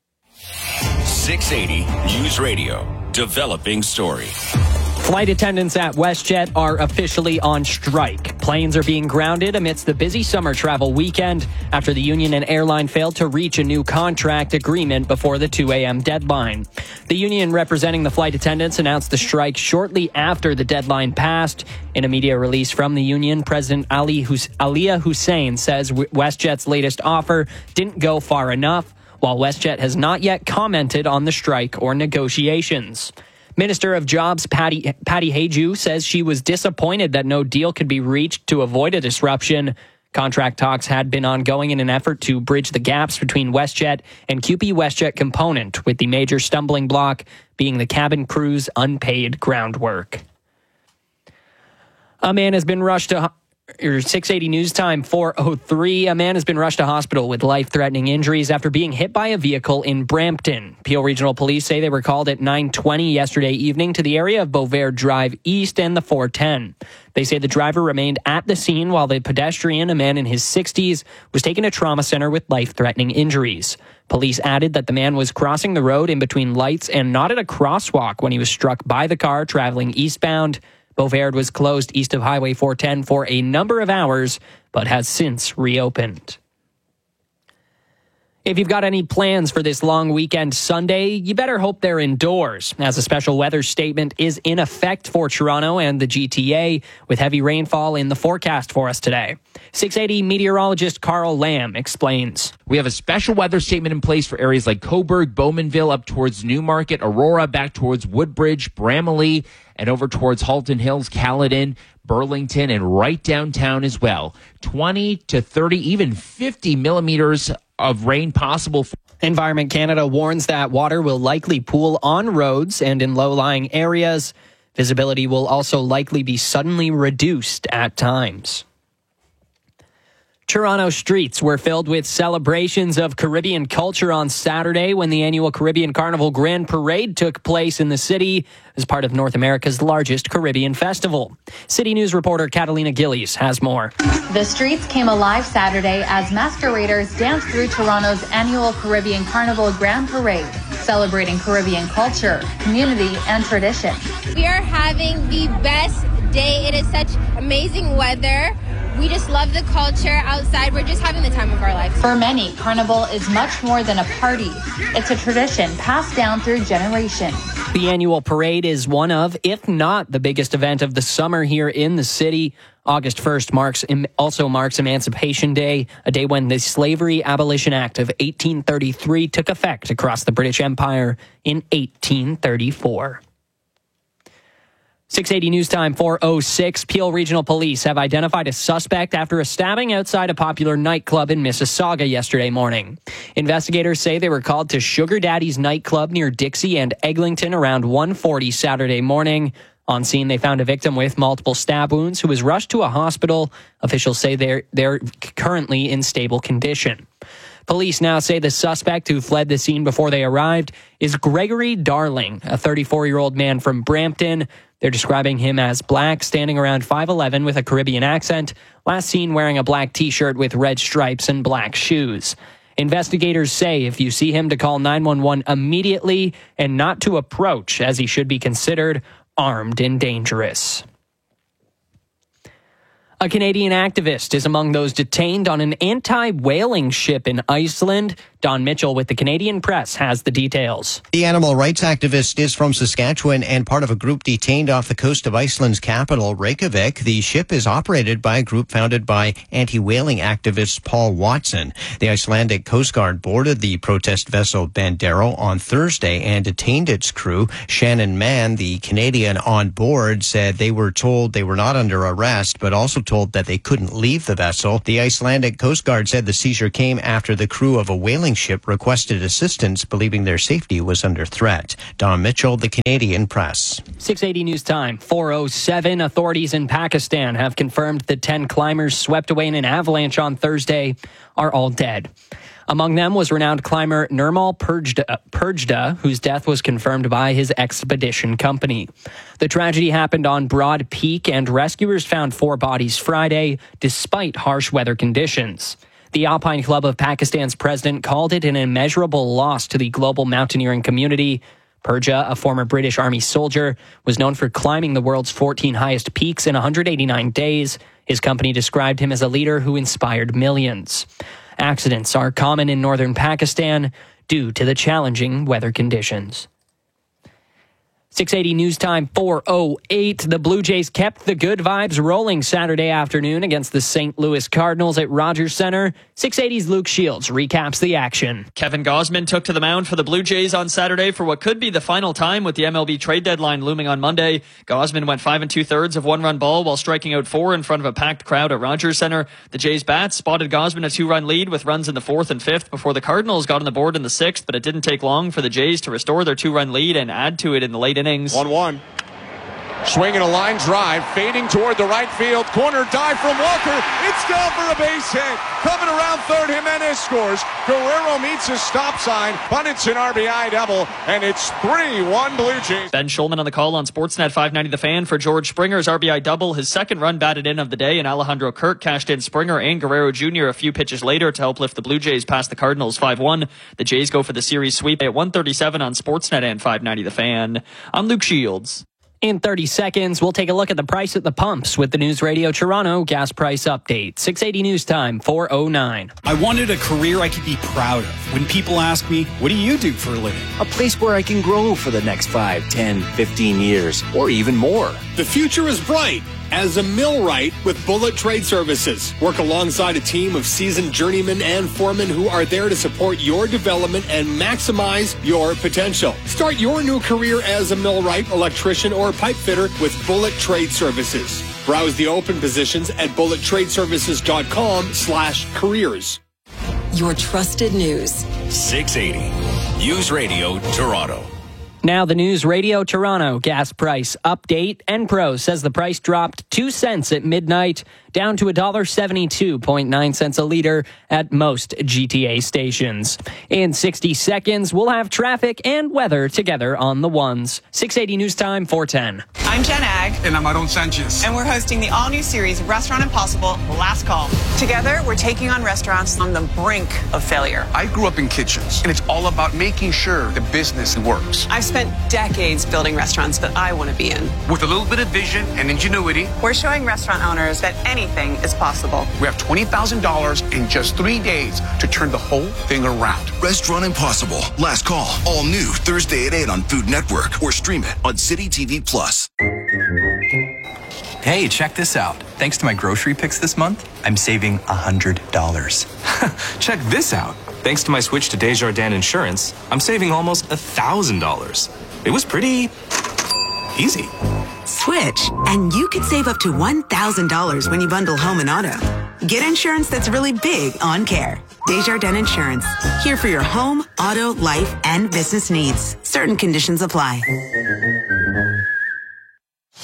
680 News Radio, developing story. Flight attendants at WestJet are officially on strike. Planes are being grounded amidst the busy summer travel weekend after the union and airline failed to reach a new contract agreement before the 2 a.m. deadline. The union representing the flight attendants announced the strike shortly after the deadline passed. In a media release from the union, President Aliyah Hussein says WestJet's latest offer didn't go far enough, while WestJet has not yet commented on the strike or negotiations. Minister of Jobs Patty Hajdu says she was disappointed that no deal could be reached to avoid a disruption. Contract talks had been ongoing in an effort to bridge the gaps between WestJet and CUPE WestJet component, with the major stumbling block being the cabin crew's unpaid groundwork. A man has been rushed to 680 News Time, 4:03. A man has been rushed to hospital with life-threatening injuries after being hit by a vehicle in Brampton. Peel Regional Police say they were called at 9:20 yesterday evening to the area of Beauvert Drive East and the 410. They say the driver remained at the scene while the pedestrian, a man in his 60s, was taken to trauma center with life-threatening injuries. Police added that the man was crossing the road in between lights and not at a crosswalk when he was struck by the car traveling eastbound. Beauvert was closed east of Highway 410 for a number of hours, but has since reopened. If you've got any plans for this long weekend Sunday, you better hope they're indoors, as a special weather statement is in effect for Toronto and the GTA, with heavy rainfall in the forecast for us today. 680 meteorologist Carl Lamb explains. We have a special weather statement in place for areas like Cobourg, Bowmanville, up towards Newmarket, Aurora, back towards Woodbridge, Bramalea, and over towards Halton Hills, Caledon, Burlington, and right downtown as well. 20 to 30, even 50 millimeters of rain possible. Environment Canada warns that water will likely pool on roads and in low-lying areas. Visibility will also likely be suddenly reduced at times. Toronto streets were filled with celebrations of Caribbean culture on Saturday when the annual Caribbean Carnival Grand Parade took place in the city as part of North America's largest Caribbean festival. City News reporter Catalina Gillies has more. The streets came alive Saturday as masqueraders danced through Toronto's annual Caribbean Carnival Grand Parade, celebrating Caribbean culture, community, and tradition. We are having the best day. It is such amazing weather. We just love the culture outside. We're just having the time of our lives. For many, Carnival is much more than a party. It's a tradition passed down through generations. The annual parade is one of, if not the biggest event of the summer here in the city. August 1st also marks Emancipation Day, a day when the Slavery Abolition Act of 1833 took effect across the British Empire in 1834. 680 News Time, 4:06. Peel Regional Police have identified a suspect after a stabbing outside a popular nightclub in Mississauga yesterday morning. Investigators say they were called to Sugar Daddy's nightclub near Dixie and Eglinton around 1:40 Saturday morning. On scene, they found a victim with multiple stab wounds who was rushed to a hospital. Officials say they're currently in stable condition. Police now say the suspect who fled the scene before they arrived is Gregory Darling, a 34-year-old man from Brampton. They're describing him as black, standing around 5'11" with a Caribbean accent, last seen wearing a black T-shirt with red stripes and black shoes. Investigators say if you see him to call 911 immediately and not to approach, as he should be considered armed and dangerous. A Canadian activist is among those detained on an anti-whaling ship in Iceland. Don Mitchell with the Canadian Press has the details. The animal rights activist is from Saskatchewan and part of a group detained off the coast of Iceland's capital, Reykjavik. The ship is operated by a group founded by anti-whaling activist Paul Watson. The Icelandic Coast Guard boarded the protest vessel Bandero on Thursday and detained its crew. Shannon Mann, the Canadian on board, said they were told they were not under arrest, but also told that they couldn't leave the vessel. The Icelandic Coast Guard said the seizure came after the crew of a whaling ship requested assistance, believing their safety was under threat. Don Mitchell, the Canadian Press. 6:80 news time, 4:07. Authorities in Pakistan have confirmed the 10 climbers swept away in an avalanche on Thursday are all dead. Among them was renowned climber Nirmal Purjda, whose death was confirmed by his expedition company. The tragedy happened on Broad Peak, and rescuers found 4 bodies Friday, despite harsh weather conditions. The Alpine Club of Pakistan's president called it an immeasurable loss to the global mountaineering community. Purja, a former British Army soldier, was known for climbing the world's 14 highest peaks in 189 days. His company described him as a leader who inspired millions. Accidents are common in northern Pakistan due to the challenging weather conditions. 6:80 news time, 4:08. The Blue Jays kept the good vibes rolling Saturday afternoon against the St. Louis Cardinals at Rogers Center. 680's Luke Shields recaps the action. Kevin Gausman took to the mound for the Blue Jays on Saturday for what could be the final time with the MLB trade deadline looming on Monday. Gausman went 5 2/3 of one-run ball while striking out 4 in front of a packed crowd at Rogers Center. The Jays bats spotted Gausman a 2-run lead with runs in the 4th and 5th before the Cardinals got on the board in the 6th, but it didn't take long for the Jays to restore their 2-run lead and add to it in the late innings. 1-1. Swinging a line drive, fading toward the right field corner, dive from Walker. It's down for a base hit. Coming around third, Jimenez scores. Guerrero meets his stop sign, but it's an RBI double, and it's 3-1 Blue Jays. Ben Schulman on the call on Sportsnet 590 The Fan for George Springer's RBI double, his second run batted in of the day, and Alejandro Kirk cashed in Springer and Guerrero Jr. a few pitches later to help lift the Blue Jays past the Cardinals 5-1. The Jays go for the series sweep at 1:37 on Sportsnet and 590 The Fan. I'm Luke Shields. In 30 seconds, we'll take a look at the price at the pumps with the News Radio Toronto gas price update. 680 news time, 4:09. I wanted a career I could be proud of. When people ask me, what do you do for a living? A place where I can grow for the next 5, 10, 15 years, or even more. The future is bright. As a millwright with Bullet Trade Services, work alongside a team of seasoned journeymen and foremen who are there to support your development and maximize your potential. Start your new career as a millwright, electrician, or pipe fitter with Bullet Trade Services. Browse the open positions at bullettradeservices.com/careers. Your trusted news. 680 News Radio Toronto. Now the News Radio Toronto gas price update. Enpro says the price dropped 2 cents at midnight, down to $1.72.9 a liter at most GTA stations. In 60 seconds, we'll have traffic and weather together on the ones. 680 news time, 4:10. I'm Jen Ag. And I'm Aaron Sanchez. And we're hosting the all-new series Restaurant Impossible, Last Call. Together, we're taking on restaurants on the brink of failure. I grew up in kitchens, and it's all about making sure the business works. I've spent decades building restaurants that I want to be in. With a little bit of vision and ingenuity, we're showing restaurant owners that anything is possible. We have $20,000 in just 3 days to turn the whole thing around. Restaurant Impossible, Last Call, all new Thursday at 8 on Food Network or stream it on City TV Plus. Hey, check this out. Thanks to my grocery picks this month, I'm saving $100. Check this out. Thanks to my switch to Desjardins Insurance, I'm saving almost $1,000. It was pretty easy. Switch, and you could save up to $1,000 when you bundle home and auto. Get insurance that's really big on care. Desjardins Insurance, here for your home, auto, life, and business needs. Certain conditions apply.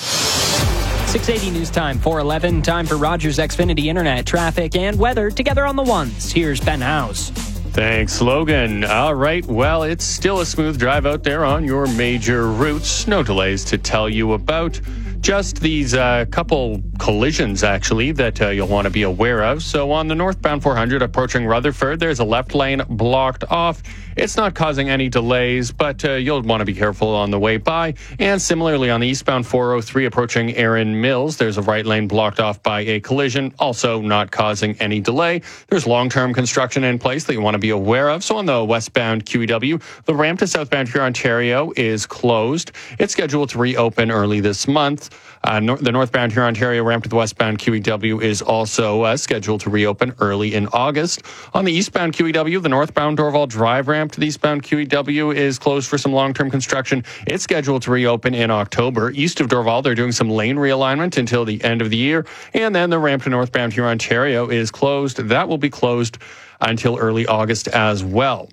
680 news time, 4:11. Time for Rogers Xfinity Internet, traffic, and weather together on the ones. Here's Ben House. Thanks, Logan. All right. Well, it's still a smooth drive out there on your major routes. No delays to tell you about. Just these couple collisions, actually, that you'll want to be aware of. So on the northbound 400 approaching Rutherford, there's a left lane blocked off. It's not causing any delays, but you'll want to be careful on the way by. And similarly, on the eastbound 403 approaching Erin Mills, there's a right lane blocked off by a collision, also not causing any delay. There's long-term construction in place that you want to be aware of. So on the westbound QEW, the ramp to southbound Huron, Ontario is closed. It's scheduled to reopen early this month. The northbound Huron, Ontario ramp to the westbound QEW is also scheduled to reopen early in August. On the eastbound QEW, the northbound Dorval Drive ramp to the eastbound QEW is closed for some long-term construction. It's scheduled to reopen in October. East of Dorval, they're doing some lane realignment until the end of the year. And then the ramp to northbound Huron, Ontario is closed. That will be closed until early August as well.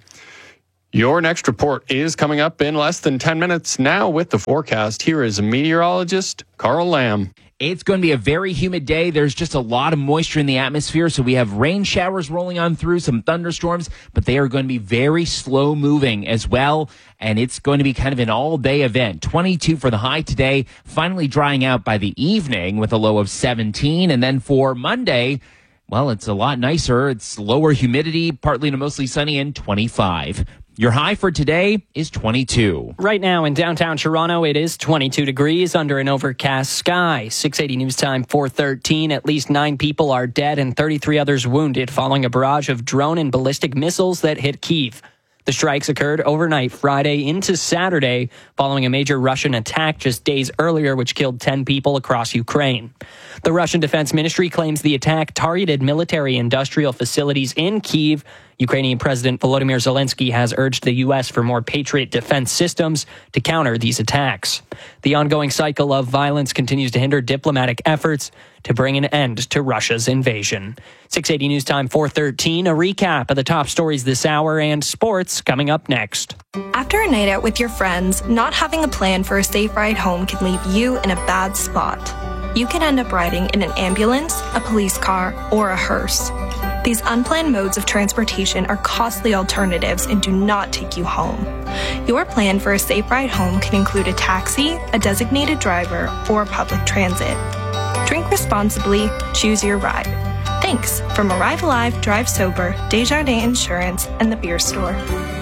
Your next report is coming up in less than 10 minutes now with the forecast. Here is meteorologist Carl Lamb. It's going to be a very humid day. There's just a lot of moisture in the atmosphere. So we have rain showers rolling on through, some thunderstorms, but they are going to be very slow moving as well. And it's going to be kind of an all day event. 22 for the high today, finally drying out by the evening with a low of 17. And then for Monday, well, it's a lot nicer. It's lower humidity, partly to mostly sunny, and 25. Your high for today is 22. Right now in downtown Toronto, it is 22 degrees under an overcast sky. 680 news time, 4:13. At least 9 people are dead and 33 others wounded following a barrage of drone and ballistic missiles that hit Kyiv. The strikes occurred overnight Friday into Saturday following a major Russian attack just days earlier, which killed 10 people across Ukraine. The Russian Defense Ministry claims the attack targeted military industrial facilities in Kyiv. Ukrainian President Volodymyr Zelensky has urged the U.S. for more Patriot defense systems to counter these attacks. The ongoing cycle of violence continues to hinder diplomatic efforts to bring an end to Russia's invasion. 680 news time, 4:13. A recap of the top stories this hour and sports coming up next. After a night out with your friends, not having a plan for a safe ride home can leave you in a bad spot. You can end up riding in an ambulance, a police car, or a hearse. These unplanned modes of transportation are costly alternatives and do not take you home. Your plan for a safe ride home can include a taxi, a designated driver, or public transit. Drink responsibly, choose your ride. Thanks from Arrive Alive, Drive Sober, Desjardins Insurance, and the Beer Store.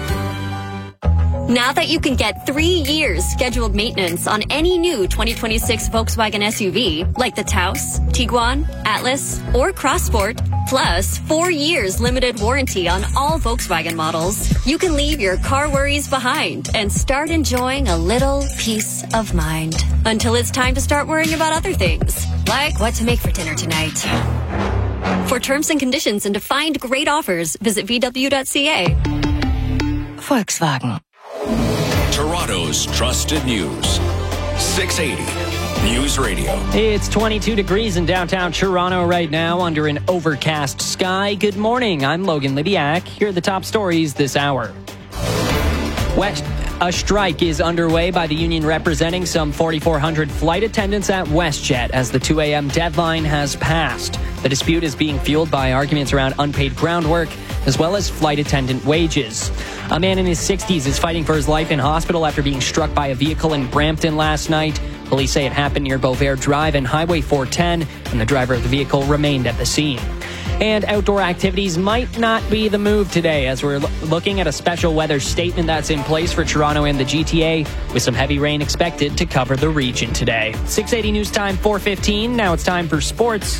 Now that you can get 3 years scheduled maintenance on any new 2026 Volkswagen SUV, like the Taos, Tiguan, Atlas, or Crossport, plus 4 years limited warranty on all Volkswagen models, you can leave your car worries behind and start enjoying a little peace of mind. Until it's time to start worrying about other things, like what to make for dinner tonight. For terms and conditions and to find great offers, visit VW.ca. Volkswagen. Toronto's trusted news. 680 News Radio. It's 22 degrees in downtown Toronto right now under an overcast sky. Good morning. I'm Logan Libiak. Here are the top stories this hour. A strike is underway by the union representing some 4,400 flight attendants at WestJet as the 2 a.m. deadline has passed. The dispute is being fueled by arguments around unpaid groundwork as well as flight attendant wages. A man in his 60s is fighting for his life in hospital after being struck by a vehicle in Brampton last night. Police say it happened near Beauvais Drive and Highway 410, and the driver of the vehicle remained at the scene. And outdoor activities might not be the move today as we're looking at a special weather statement that's in place for Toronto and the GTA with some heavy rain expected to cover the region today. 680 news time, 4:15. Now it's time for sports.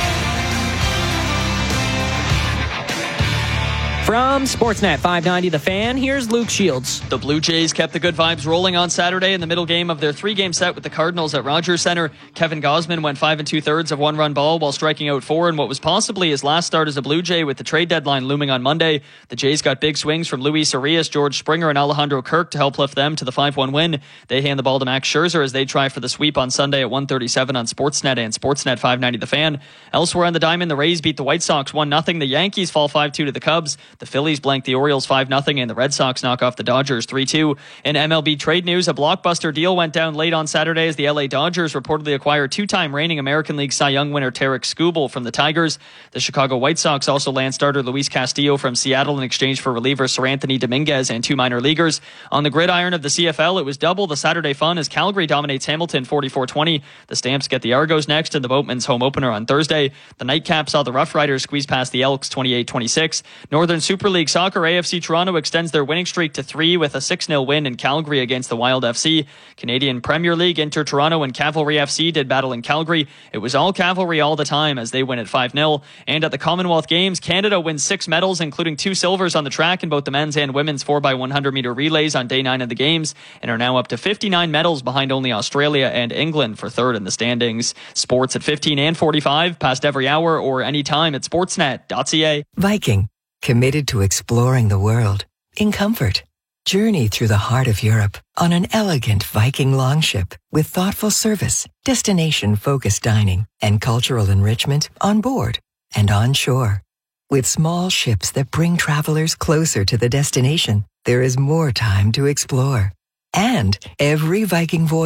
From Sportsnet 590 The Fan, here's Luke Shields. The Blue Jays kept the good vibes rolling on Saturday in the middle game of their 3-game set with the Cardinals at Rogers Centre. Kevin Gausman went 5 2/3 of one-run ball while striking out 4 in what was possibly his last start as a Blue Jay with the trade deadline looming on Monday. The Jays got big swings from Luis Arias, George Springer, and Alejandro Kirk to help lift them to the 5-1 win. They hand the ball to Max Scherzer as they try for the sweep on Sunday at 1:37 on Sportsnet and Sportsnet 590 The Fan. Elsewhere on the diamond, the Rays beat the White Sox 1-0. The Yankees fall 5-2 to the Cubs. The Phillies blank the Orioles 5-0, and the Red Sox knock off the Dodgers 3-2. In MLB trade news, a blockbuster deal went down late on Saturday as the LA Dodgers reportedly acquired two-time reigning American League Cy Young winner Tarek Skubal from the Tigers. The Chicago White Sox also land starter Luis Castillo from Seattle in exchange for reliever Sir Anthony Dominguez and two minor leaguers. On the gridiron of the CFL, it was double the Saturday fun as Calgary dominates Hamilton 44-20. The Stamps get the Argos next in the Boatman's home opener on Thursday. The Nightcap saw the Rough Riders squeeze past the Elks 28-26. Northern Super League Soccer, AFC Toronto extends their winning streak to 3 with a 6-0 win in Calgary against the Wild FC. Canadian Premier League, Inter Toronto and Cavalry FC did battle in Calgary. It was all Cavalry all the time as they win at 5-0. And at the Commonwealth Games, Canada wins 6 medals, including 2 silvers on the track in both the men's and women's 4x100 meter relays on day 9 of the games, and are now up to 59 medals behind only Australia and England for third in the standings. Sports at 15 and 45, past every hour or anytime at sportsnet.ca. Viking, committed to exploring the world in comfort. Journey through the heart of Europe on an elegant Viking longship with thoughtful service, destination-focused dining, and cultural enrichment on board and on shore. With small ships that bring travelers closer to the destination, there is more time to explore. And every Viking voyage